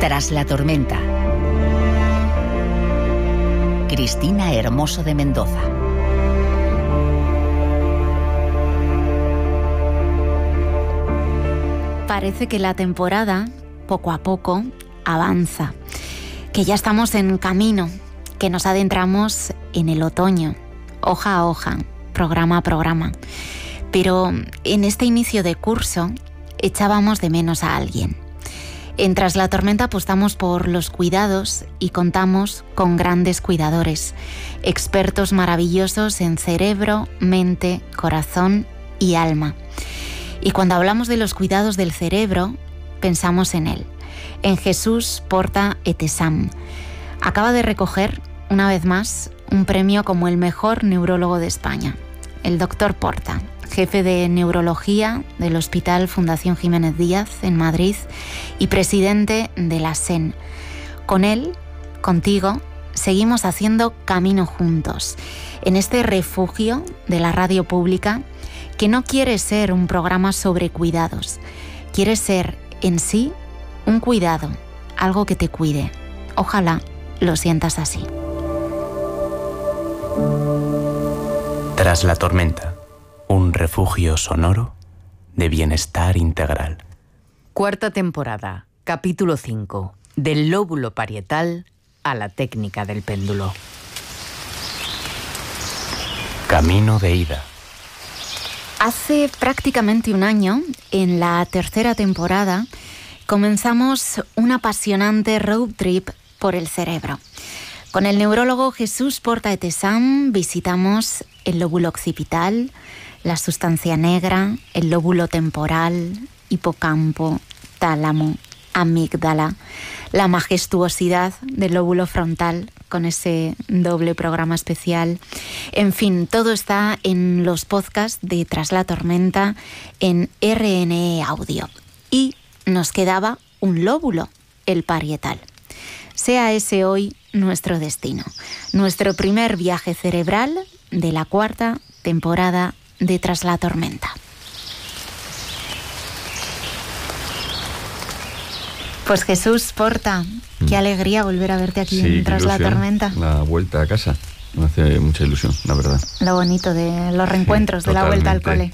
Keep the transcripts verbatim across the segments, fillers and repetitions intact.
Tras la tormenta. Cristina Hermoso de Mendoza. Parece que la temporada, poco a poco, avanza, que ya estamos en camino, que nos adentramos en el otoño, hoja a hoja, programa a programa. Pero en este inicio de curso echábamos de menos a alguien. En Tras la tormenta apostamos por los cuidados y contamos con grandes cuidadores, expertos maravillosos en cerebro, mente, corazón y alma. Y cuando hablamos de los cuidados del cerebro, pensamos en él, en Jesús Porta Etesam. Acaba de recoger, una vez más, un premio como el mejor neurólogo de España. El doctor Porta, jefe de neurología del Hospital Fundación Jiménez Díaz en Madrid y presidente de la S E N. Con él, contigo, seguimos haciendo camino juntos, en este refugio de la radio pública que no quiere ser un programa sobre cuidados, quiere ser en sí un cuidado, algo que te cuide. Ojalá lo sientas así. Tras la tormenta, un refugio sonoro de bienestar integral. Cuarta temporada, capítulo cinco, del lóbulo parietal a la técnica del péndulo. Camino de ida. Hace prácticamente un año, en la tercera temporada, comenzamos un apasionante road trip por el cerebro. Con el neurólogo Jesús Porta Etesam visitamos el lóbulo occipital, la sustancia negra, el lóbulo temporal, hipocampo, tálamo, amígdala, la majestuosidad del lóbulo frontal con ese doble programa especial. En fin, todo está en los podcasts de Tras la tormenta en R N E Audio. Y nos quedaba un lóbulo, el parietal. Sea ese hoy nuestro destino, nuestro primer viaje cerebral de la cuarta temporada de Tras la tormenta. Pues Jesús Porta, qué alegría volver a verte aquí sí, en Tras la tormenta. La vuelta a casa, me hace mucha ilusión, la verdad. Lo bonito de los reencuentros, sí, de la vuelta al cole.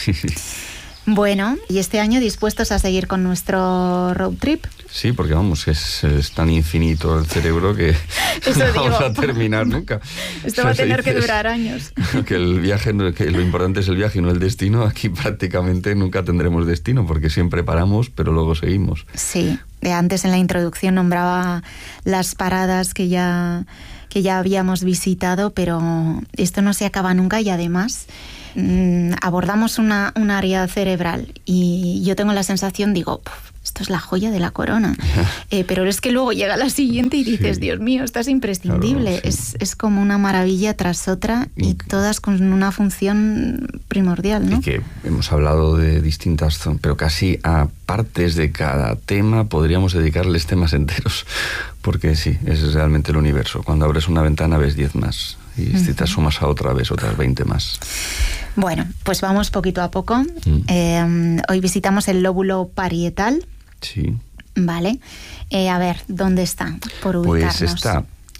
Bueno, ¿y este año dispuestos a seguir con nuestro road trip? Sí, porque vamos, es, es tan infinito el cerebro que Eso no digo. vamos a terminar nunca. Esto va a tener que durar años. Que el viaje, que lo importante es el viaje y no el destino. Aquí prácticamente nunca tendremos destino porque siempre paramos, pero luego seguimos. Sí, de antes en la introducción nombraba las paradas que ya, que ya habíamos visitado, pero esto no se acaba nunca y además mmm, abordamos una, un área cerebral y yo tengo la sensación, digo, esto es la joya de la corona. Eh, pero es que luego llega la siguiente y dices, sí, Dios mío, esta es imprescindible. Claro, sí. es, es como una maravilla tras otra y, y todas con una función primordial, ¿no? Y que hemos hablado de distintas zonas, pero casi a partes de cada tema podríamos dedicarles temas enteros. Porque sí, ese es realmente el universo. Cuando abres una ventana ves diez más. Y uh-huh. si te sumas a otra vez otras veinte más. Bueno, pues vamos poquito a poco. Mm. Eh, hoy visitamos el lóbulo parietal. Sí. Vale. Eh, a ver, ¿dónde está? Por ubicarnos. Pues está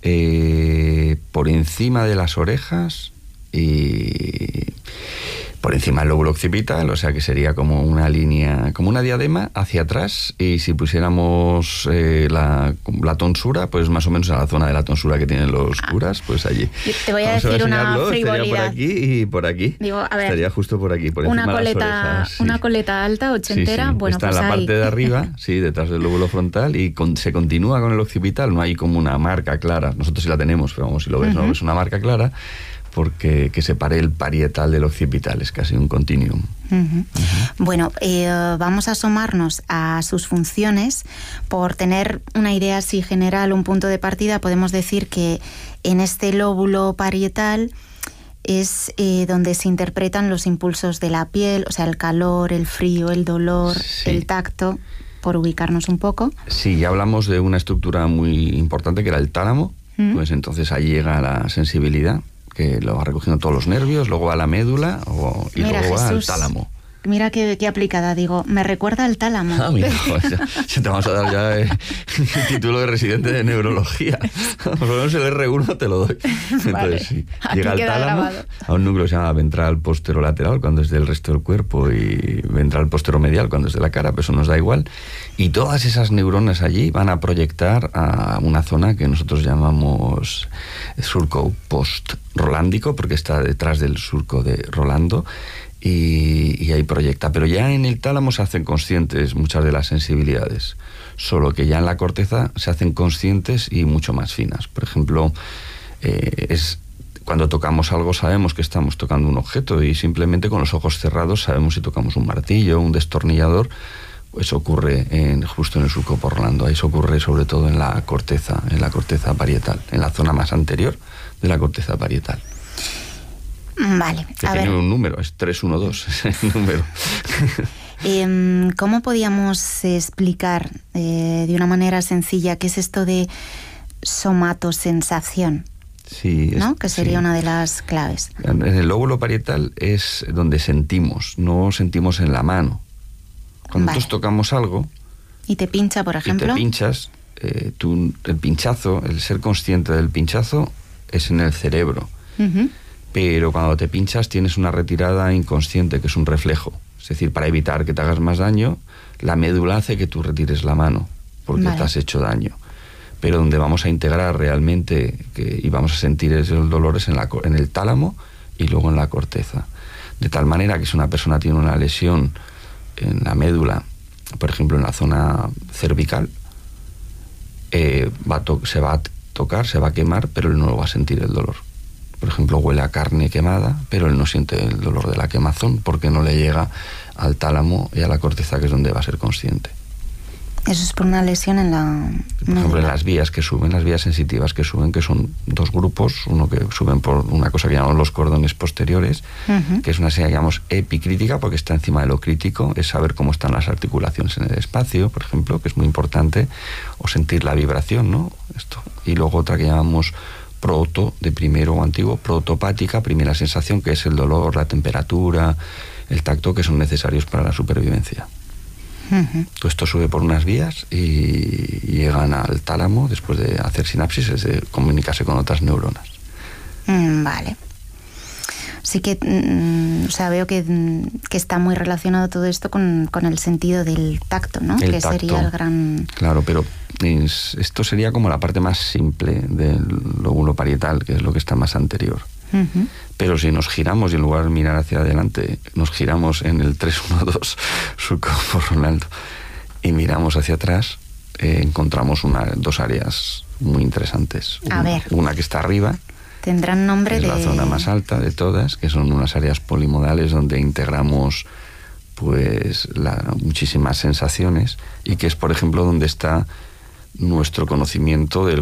eh, por encima de las orejas y por encima del lóbulo occipital, o sea que sería como una línea, como una diadema hacia atrás, y si pusiéramos eh, la, la tonsura, pues más o menos a la zona de la tonsura que tienen los curas, pues allí. Te voy a Vamos decir a una frivolidad. Estaría por aquí y por aquí. Digo, a ver, estaría justo por aquí, por encima una coleta, de las orejas. Sí. Una coleta alta, ochentera, sí, sí. bueno, está pues en la ahí. parte de arriba, sí, detrás del lóbulo frontal, y con, se continúa con el occipital, no hay como una marca clara. Nosotros sí la tenemos, pero vamos, si lo ves, uh-huh. no es una marca clara, porque que separe el parietal del occipital, es casi un continuum. Uh-huh. Uh-huh. Bueno, eh, vamos a asomarnos a sus funciones. Por tener una idea así general, un punto de partida, podemos decir que en este lóbulo parietal es eh, donde se interpretan los impulsos de la piel, o sea, el calor, el frío, el dolor, sí. el tacto, por ubicarnos un poco. Sí, ya hablamos de una estructura muy importante que era el tálamo, uh-huh. pues entonces ahí llega la sensibilidad, que lo va recogiendo todos los nervios, luego va a la médula o, y Mira, luego Jesús, va al tálamo. mira qué, qué aplicada, digo, me recuerda al tálamo. Ah, mira, pues ya, ya te vamos a dar ya eh, el título de residente de neurología. Por lo menos el erre uno te lo doy. Entonces, Vale. sí, Aquí llega al queda tálamo, grabado. a un núcleo que se llama ventral posterolateral, cuando es del resto del cuerpo, y ventral posteromedial, cuando es de la cara, pero eso nos da igual. Y todas esas neuronas allí van a proyectar a una zona que nosotros llamamos surco post-rolándico, porque está detrás del surco de Rolando, y, y ahí proyecta. Pero ya en el tálamo se hacen conscientes muchas de las sensibilidades, solo que ya en la corteza se hacen conscientes y mucho más finas. Por ejemplo, eh, es cuando tocamos algo sabemos que estamos tocando un objeto, y simplemente con los ojos cerrados sabemos si tocamos un martillo, un destornillador. Eso ocurre en, justo en el surco por Rolando. Eso ocurre sobre todo en la corteza, en la corteza parietal, en la zona más anterior de la corteza parietal. Vale, Que a tiene ver, un número, es tres uno dos, es el número. eh, ¿cómo podíamos explicar eh, de una manera sencilla qué es esto de somatosensación? Sí, es- ¿No? Que sería sí. una de las claves. En el lóbulo parietal es donde sentimos, no sentimos en la mano. Cuando Vale. nosotros tocamos algo ¿Y te pincha, por y ejemplo? te pinchas, eh, tú, el pinchazo, el ser consciente del pinchazo es en el cerebro. Ujú. Pero cuando te pinchas tienes una retirada inconsciente, que es un reflejo. Es decir, para evitar que te hagas más daño, la médula hace que tú retires la mano, porque Vale. te has hecho daño. Pero donde vamos a integrar realmente que, y vamos a sentir esos dolores en, la, co- en el tálamo y luego en la corteza. De tal manera que si una persona tiene una lesión en la médula, por ejemplo en la zona cervical, eh, va a to- se va a tocar, se va a quemar, pero él no lo va a sentir el dolor. Por ejemplo, huele a carne quemada, pero él no siente el dolor de la quemazón porque no le llega al tálamo y a la corteza, que es donde va a ser consciente. Eso es por una lesión en la Por ejemplo, en médula. las vías que suben, las vías sensitivas que suben, que son dos grupos, uno que suben por una cosa que llamamos los cordones posteriores, Ujú. que es una señal que llamamos epicrítica, porque está encima de lo crítico, es saber cómo están las articulaciones en el espacio, por ejemplo, que es muy importante, o sentir la vibración, ¿no? Esto. Y luego otra que llamamos proto, de primero o antiguo, protopática, primera sensación, que es el dolor, la temperatura, el tacto, que son necesarios para la supervivencia. Ujú. Todo esto sube por unas vías y llegan al tálamo después de hacer sinapsis, es de comunicarse con otras neuronas. Mm, Vale. Sí que, mm, o sea, veo que, mm, que está muy relacionado todo esto con, con el sentido del tacto, ¿no? El que tacto. sería el gran... Claro, pero es- esto sería como la parte más simple del lóbulo parietal, que es lo que está más anterior. Ujú. Pero si nos giramos y en lugar de mirar hacia adelante, nos giramos en el tres uno dos, surco por Rolando, y miramos hacia atrás, eh, encontramos una, dos áreas muy interesantes. A una, ver. una que está arriba, Tendrán nombre es de... la zona más alta de todas, que son unas áreas polimodales donde integramos pues la, muchísimas sensaciones, y que es, por ejemplo, donde está nuestro conocimiento del